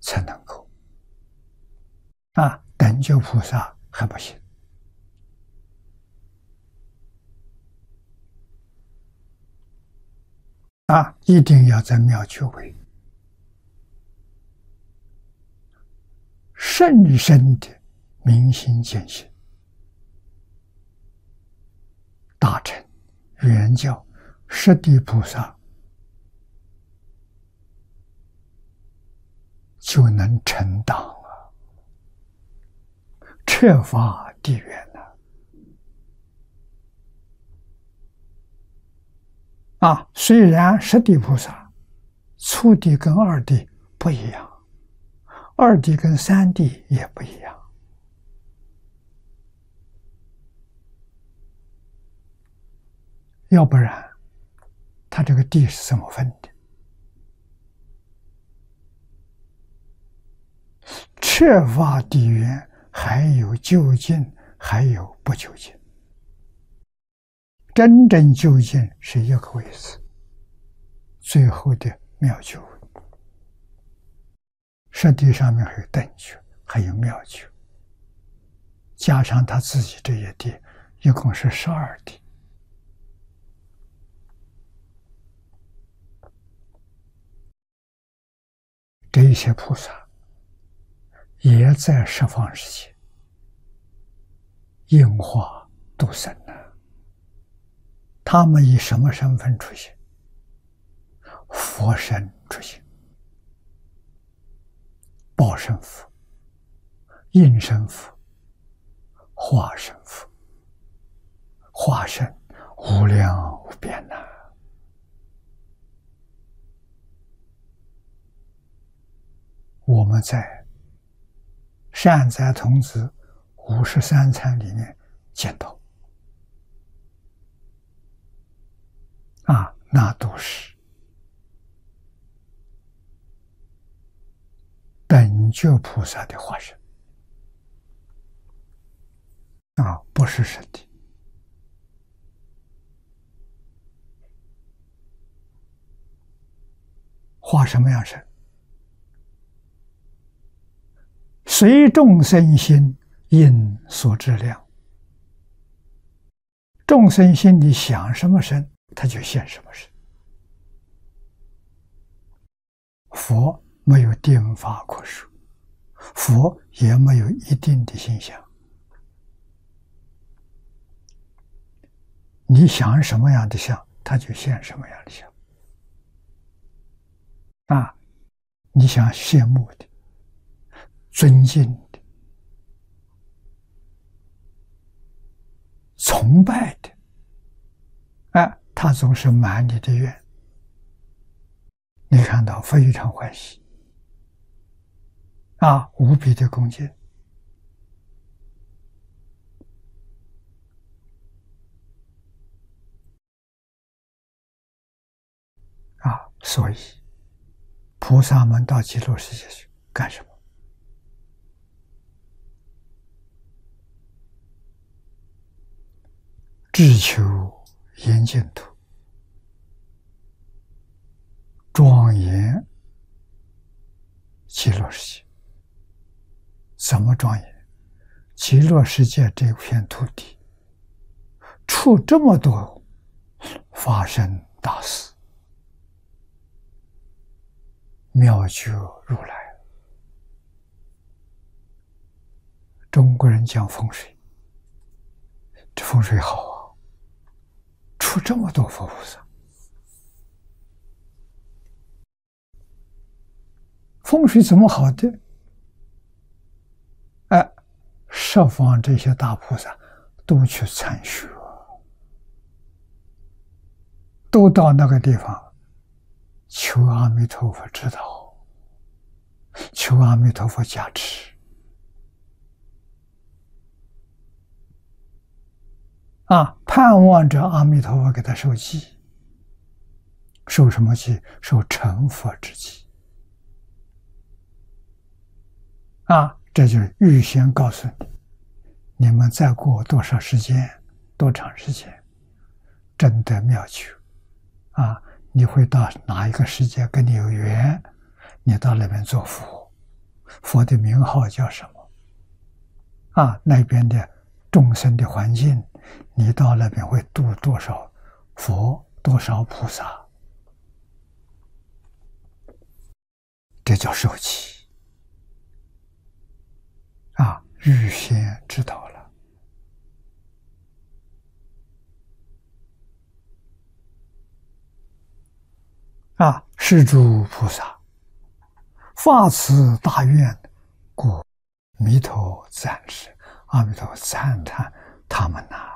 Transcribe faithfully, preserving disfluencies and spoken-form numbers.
才能够啊，等觉菩萨还不行啊，一定要在妙觉位深深的明心见性，大乘圆教十地菩萨就能成道了，彻发地缘了啊！虽然十地菩萨初地跟二地不一样，二地跟三地也不一样，要不然他这个地是怎么分的？彻发地缘还有究竟，还有不究竟。真正究竟是一个位置，最后的妙觉位。实地上面还有等觉，还有妙觉，加上他自己这些地，一共是十二地。这些菩萨也在十方世界应化度生呢。他们以什么身份出现？佛身出现，报身佛、应身佛、化身佛，化身无量无边呐。我们在善哉童子五十三参里面见到啊，那都是等觉菩萨的化身啊，不是实体。化什么样身？随众生心应所知量，众生心里想什么身，他就现什么身。佛没有定法可说，佛也没有一定的形象。你想什么样的相，他就现什么样的相。啊，你想羡慕的、尊敬的、崇拜的，啊，他总是满你的愿，你看到非常欢喜，啊，无比的恭敬，啊，所以菩萨们到极乐世界去干什么？志求严净土，庄严极乐世界。怎么庄严？极乐世界这片土地出这么多法身大士，妙觉如来。中国人讲风水，这风水好啊，出这么多佛菩萨。风水怎么好的？哎，十方这些大菩萨都去参学，都到那个地方求阿弥陀佛指导，求阿弥陀佛加持。啊，盼望着阿弥陀佛给他受记，受什么记？受成佛之记。啊，这就是预先告诉你，你们再过多少时间，多长时间，真得妙觉，啊，你会到哪一个世界跟你有缘，你到那边做佛， 佛的名号叫什么？啊，那边的众生的环境，你到那边会度多少佛，多少菩萨？这叫受记啊，预先知道了啊，是诸菩萨发慈大愿，故弥陀赞时，阿弥陀赞叹他们呐。